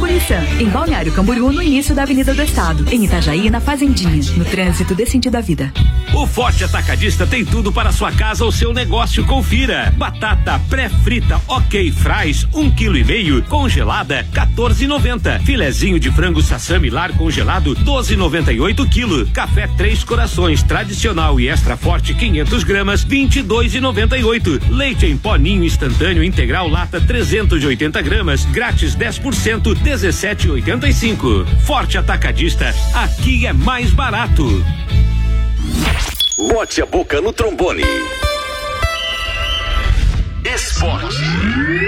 Nissan. Em Balneário Camboriú, no início da Avenida do Estado. Em Itajaí, na Fazendinha. No trânsito dê sentido à vida. O Forte Atacadista tem tudo para sua casa ou seu negócio. Confira. Batata pré-frita OK Fries 1,5 kg congelada 14,90. Filezinho de frango Sassami Lar congelado 12,98 kg. Café Três Corações tradicional e extra forte 500 gramas 22,98. Leite em pó Ninho instantâneo integral lata 380 gramas grátis 10% 17,85. Forte Atacadista, aqui é mais barato. Bote a boca no trombone. Esporte.